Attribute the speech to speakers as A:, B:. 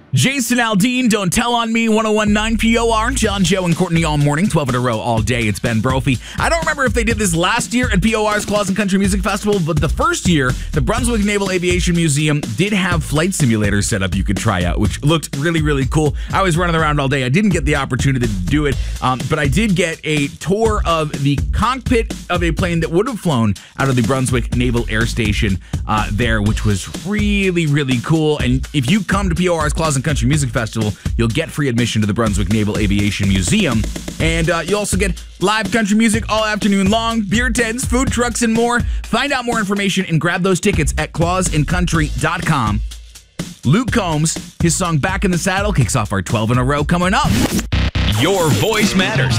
A: Jason Aldean, Don't Tell on Me, 1019 POR. John, Joe, and Courtney all morning, 12 in a row all day. It's Ben Brophy. I don't remember if they did this last year at POR's Claus and Country Music Festival, but the first year, the Brunswick Naval Aviation Museum did have flight simulators set up you could try out, which looked really, really cool. I was running around all day. I didn't get the opportunity to do it, but I did get a tour of the cockpit of a plane that would have flown out of the Brunswick Naval Air Station there, which was really, really cool. And if you come to POR's Claus and Country Music Festival, you'll get free admission to the Brunswick Naval Aviation Museum. And you also get live country music all afternoon long, beer tents, food trucks, and more. Find out more information and grab those tickets at clausandcountry.com. Luke Combs, his song Back in the Saddle, kicks off our 12 in a row coming up.
B: Your voice matters.